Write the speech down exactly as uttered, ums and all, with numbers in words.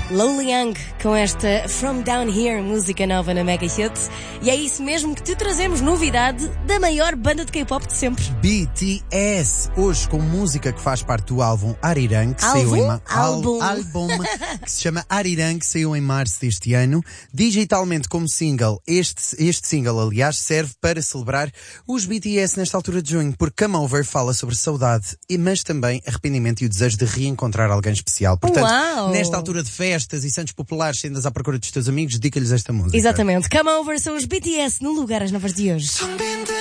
Lowly Young com esta From Down Here, música nova na Mega Hits. E é isso mesmo que te trazemos, novidade da maior banda de K-pop de sempre. B T S, hoje com música que faz parte do álbum Arirang, que Álbum? saiu em ma- Álbum. Al- álbum que se chama Arirang, que saiu em março deste ano, digitalmente como single. Este, este single, aliás, serve para celebrar os B T S nesta altura de junho, porque Come Over fala sobre saudade, e- mas também arrependimento e o desejo de reencontrar alguém especial. Portanto, Uau! nesta altura de festas e santos populares, se andas à procura dos teus amigos, dedica-lhes esta música. Exatamente. Come Over são os B T S no lugar às novas de hoje.